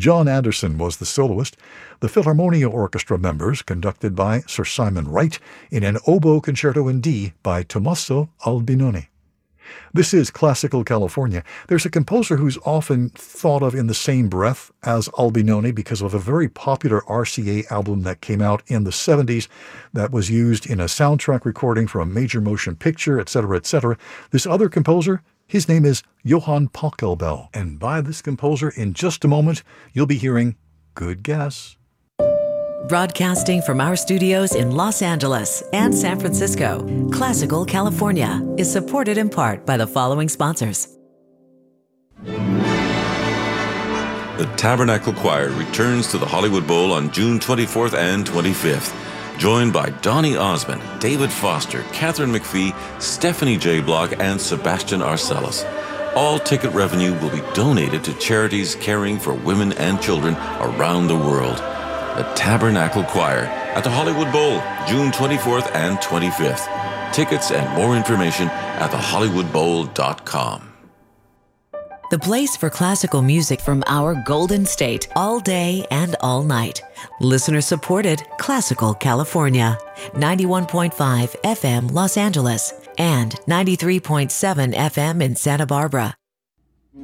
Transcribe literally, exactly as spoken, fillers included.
John Anderson was the soloist. The Philharmonia Orchestra members, conducted by Sir Simon Wright, in an oboe concerto in D by Tommaso Albinoni. This is Classical California. There's a composer who's often thought of in the same breath as Albinoni because of a very popular R C A album that came out in the seventies that was used in a soundtrack recording for a major motion picture, et cetera, et cetera. This other composer, his name is Johann Pachelbel. And by this composer, in just a moment, you'll be hearing Good Guess. Broadcasting from our studios in Los Angeles and San Francisco, Classical California is supported in part by the following sponsors. The Tabernacle Choir returns to the Hollywood Bowl on June twenty-fourth and twenty-fifth. Joined by Donny Osmond, David Foster, Catherine McPhee, Stephanie J. Block, and Sebastian Arcellus. All ticket revenue will be donated to charities caring for women and children around the world. The Tabernacle Choir at the Hollywood Bowl, June twenty-fourth and twenty-fifth. Tickets and more information at the hollywood bowl dot com. The place for classical music from our Golden State, all day and all night. Listener-supported Classical California, ninety-one point five F M Los Angeles and ninety-three point seven F M in Santa Barbara.